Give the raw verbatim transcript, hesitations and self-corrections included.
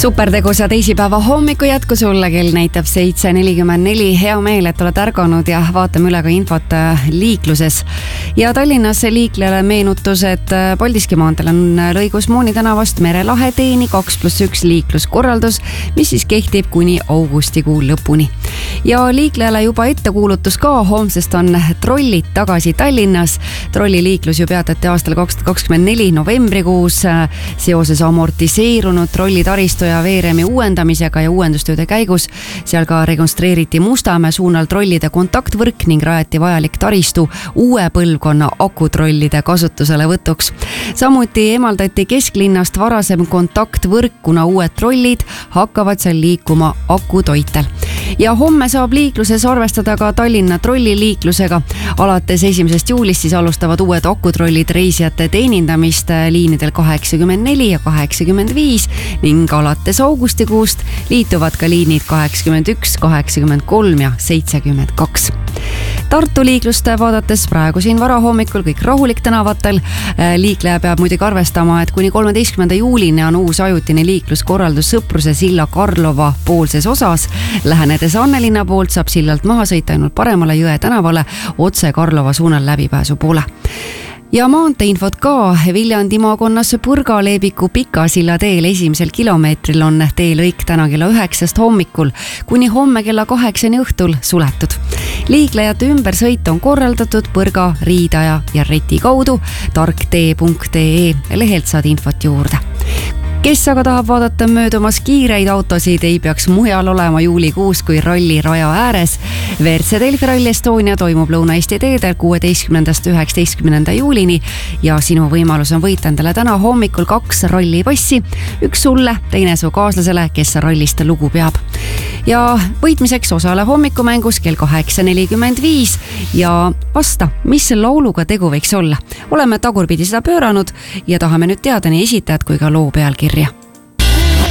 Supertegusa teisipäeva hommiku jätku sulle, kell näitab seitse nelikümmend neli. Hea meel, et oled ärganud ja vaatame üle ka infot liikluses. Ja Tallinnas liiklejale meenutus, et Paldiski maanteel on lõigus Mooni tänavast Merelahe teeni kaks pluss üks liikluskorraldus, mis siis kehtib kuni augustikuu lõpuni. Ja liiklejale juba ettekuulutus ka, homsest on trollid tagasi Tallinnas. Trolliliiklus ju peatati aastal kaks tuhat kakskümmend neli novembrikuus seoses amortiseerunud trollitaristu ja veeremi uuendamisega ja uuendustööde käigus. Seal ka rekonstreeriti Mustamäe suunal trollide kontaktvõrk ning rajati vajalik taristu uue põlvkonna akutrollide kasutusele võtuks. Samuti emaldati kesklinnast varasem kontaktvõrk, kuna uued trollid hakkavad seal liikuma akutoitel. Ja homme saab liikluses arvestada ka Tallinna trolliliiklusega. Alates esimesest juulist siis alustavad uued akutrollid reisijate teenindamist liinidel kaheksakümmend neli ja kaheksakümmend viis ning alates augustikuust liituvad ka liinid kaheksakümmend üks, kaheksakümmend kolm ja seitsekümmend kaks. Tartu liiklust vaadates praegu siin varahommikul kõik rahulik tänavatel. Liikleja peab muidugi arvestama, et kuni kolmeteistkümnenda juulini on uus ajutine liikluskorraldus Sõpruse silla Karlova poolses osas. Lähenedes Annelinna poolt saab sillalt maha sõita ainult paremale Jõe tänavale otse Karlova suunal läbipääsu poole. Ja maanteeinfot ka. Viljandi maakonnas Purga-Leebiku Pikasilla teel esimesel kilomeetril on teelõik täna kella üheksast hommikul kuni homme kella kaheksani õhtul suletud. Liiklejate ümbersõit on korraldatud Põrga, Riidaja ja Reti kaudu. tarktee punkt ee lehelt saad infot juurde. Kes aga tahab vaadata möödumas kiireid autosid, ei peaks mujal olema juulikuus kui ralli raja ääres. V R C Delfi Rally Estonia toimub Lõuna-Eesti teedel kuueteistkümnendast üheksateistkümnenda juulini ja sinu võimalus on võita endale täna hommikul kaks rallipassi. Üks sulle, teine su kaaslasele, kes rallist lugu peab. Ja võitmiseks osale hommikumängus kell kaheksa nelikümmend viis ja vasta, mis lauluga tegu võiks olla. Oleme tagurpidi seda pööranud ja tahame nüüd teada nii esitajad kui ka loo pealkirja.